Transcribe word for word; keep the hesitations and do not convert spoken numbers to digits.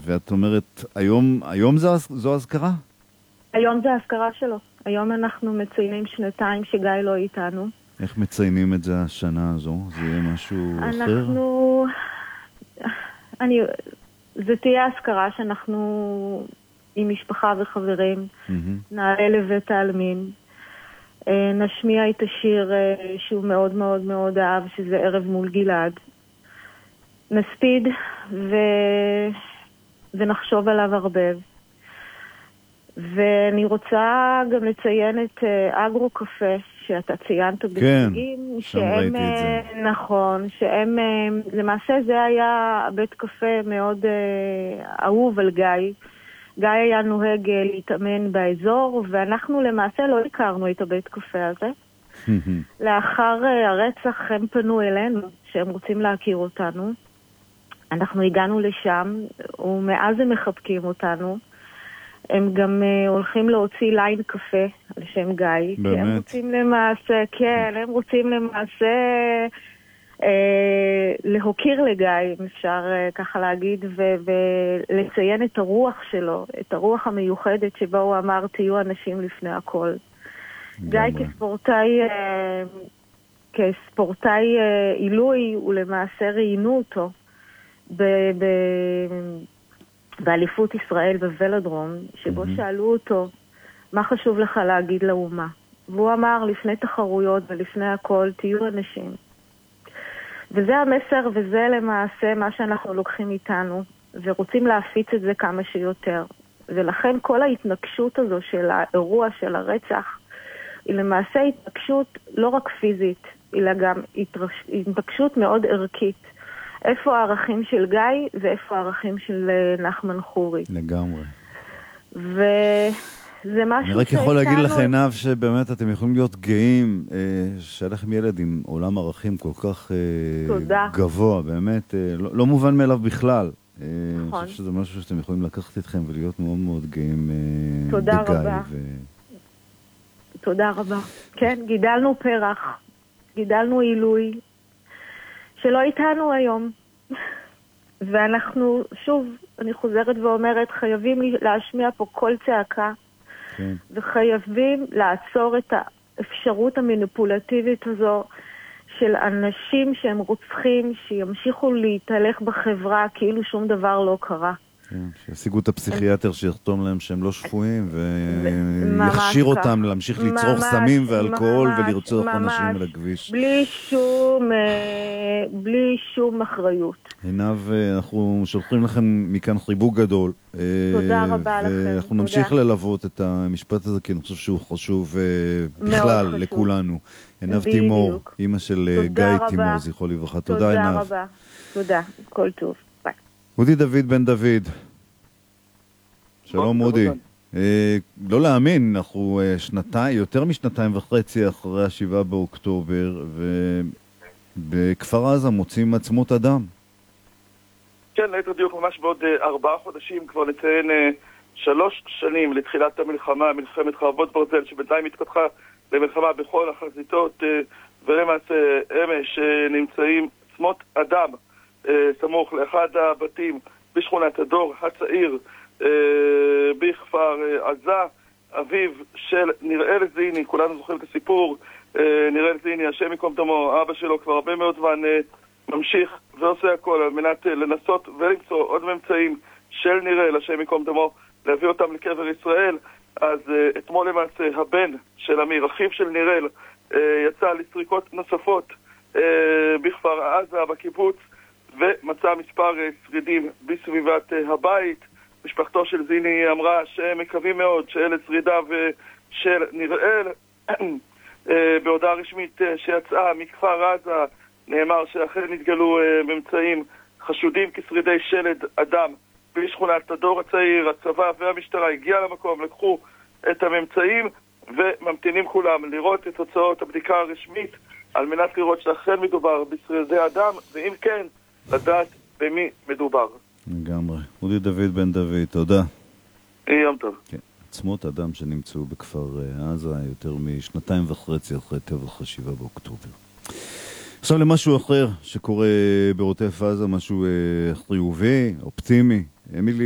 ואת אומרת, היום, היום זו, זו הזכרה? היום זה ההזכרה שלו. היום אנחנו מציינים שנתיים שגיא לא איתנו. איך מציינים את זה השנה הזו? זה יהיה משהו אנחנו... אחר? אנחנו... אני... זה תהיה הזכרה שאנחנו עם משפחה וחברים, mm-hmm. נעלה לבית העלמין, נשמיע את השיר שהוא מאוד מאוד מאוד אהב, שזה ערב מול גלעד. נספיד ו... ונחשוב עליו הרבה. ואני רוצה גם לציין את אגרו קפה, שאתה ציינת בסגים. כן, שם ראיתי את זה. נכון, שהם, למעשה זה היה בית קפה מאוד אהוב על גיא. גיא היה נוהג להתאמן באזור, ואנחנו למעשה לא הכרנו את הבית קפה הזה. לאחר הרצח הם פנו אלינו, שהם רוצים להכיר אותנו. אנחנו הגענו לשם, ומאז הם מחבקים אותנו. הם גם uh, הולכים להוציא ליין קפה על שם גיא. באמת? הם רוצים למעשה, כן, הם רוצים למעשה uh, להוקיר לגיא, אם אפשר uh, ככה להגיד, ו- ולציין את הרוח שלו, את הרוח המיוחדת שבה הוא אמר, תהיו אנשים לפני הכל. גיא כספורטאי, uh, כספורטאי uh, עילוי, הוא למעשה ראיינו אותו ב- ב- באליפות ישראל בוולודרום, שבו mm-hmm. שאלו אותו, מה חשוב לך להגיד לאומה? והוא אמר, לפני תחרויות ולפני הכל, תהיו אנשים. וזה המסר, וזה למעשה מה שאנחנו לוקחים איתנו, ורוצים להפיץ את זה כמה שיותר. ולכן כל ההתנגשות הזו של האירוע של הרצח, היא למעשה התנגשות לא רק פיזית, אלא גם התנגשות מאוד ערכית. איפה הערכים של גיא ואיפה הערכים של נחמן חורי. לגמרי. וזה משהו אני רק יכול להגיד לך עיניו שבאמת אתם יכולים להיות גאים שהיה לכם ילד עם עולם ערכים כל כך גבוה, באמת, לא, לא מובן מאליו בכלל. נכון. אני חושב שזה משהו שאתם יכולים לקחת אתכם ולהיות מאוד מאוד גאים בגיא. תודה רבה. ו... תודה רבה. כן, גידלנו פרח, גידלנו עילוי, שלא איתנו היום. ואנחנו, שוב, אני חוזרת ואומרת, חייבים להשמיע פה כל צעקה, כן. וחייבים לעצור את האפשרות המניפולטיבית הזו של אנשים שהם רוצחים, שימשיכו להתהלך בחברה כאילו שום דבר לא קרה. כן, שישיגו את הפסיכיאטר שיחתום להם שהם לא שפויים ויכשיר אותם להמשיך לצרוך סמים ואלכוהול ולרצוח אנשים על הכביש. בלי שום, בלי שום אחריות. עיניו, אנחנו שולחים לכם מכאן חיבוק גדול. תודה רבה לכם. ואנחנו נמשיך ללוות את המשפט הזה, כי אני חושב שהוא חשוב בכלל לכולנו. עיניו תימור, אמא של גיא תימור, זכרו לברכה. תודה עיניו. תודה רבה. תודה, כל טוב. אודי דוד בן דוד, שלום אודי. לא להאמין, אנחנו שנתיים, יותר משנתיים וחצי אחרי השבעה באוקטובר, ובכפר עזה מוצאים עצמות אדם. כן, ליתר דיוק, ממש בעוד ארבעה חודשים כבר נציין שלוש שנים לתחילת המלחמה, מלחמת חרבות ברזל, שבינתיים התפתחה למלחמה בכל החזיתות, ולמעשה אמש נמצאים עצמות אדם סמוך לאחד הבתים בשכונת הדור הצעיר בכפר עזה, אביו של נראל זיני. כולנו זוכרים את הסיפור. נראל זיני, השם יקום דמו, אבא שלו כבר הרבה מאוד זמן ממשיך ועושה הכל על מנת לנסות ולמצוא עוד ממצאים של נראל, השם יקום דמו, להביא אותם לקבר ישראל. אז אתמול למעשה הבן של אמיר, אחיו של נראל, יצא לסריקות נוספות בכפר עזה, בקיבוץ, ומצא מספר שרידים בסביבת הבית. משפחתו של זיני אמרה שהם מקווים מאוד שאלה שרידיו של נראל. בהודעה רשמית שיצאה מכפר עזה נאמר שאכן נתגלו ממצאים חשודים כשרידי שלד אדם בשכונת הדור הצעיר. הצבא והמשטרה הגיעה למקום, לקחו את הממצאים וממתינים כולם לראות את תוצאות הבדיקה הרשמית על מנת לראות שאכן מדובר בשרידי אדם, ואם כן לדעת במי מדובר. לגמרי. אודי דוד בן דוד, תודה. יום טוב. כן. עצמות אדם שנמצאו בכפר עזה יותר משנתיים וחצי אחרי טבח השבעה באוקטובר. עכשיו למשהו אחר שקורה בעוטף עזה, משהו חיובי, אופטימי. אמילי